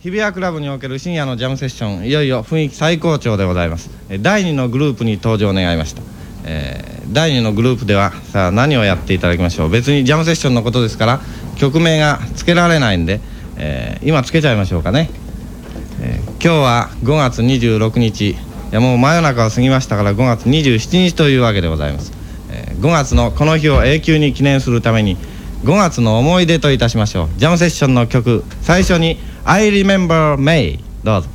日比谷クラブにおける深夜のジャムセッション、いよいよ雰囲気最高潮でございます。第2のグループに登場願いました。第2のグループではさあ何をやっていただきましょう。別にジャムセッションのことですから曲名がつけられないんで、今つけちゃいましょうかね。今日は5月26日、いやもう真夜中を過ぎましたから5月27日というわけでございます。5月のこの日を永久に記念するために5月の思い出といたしましょう。ジャムセッションの曲、最初に I Remember May、 どうぞ。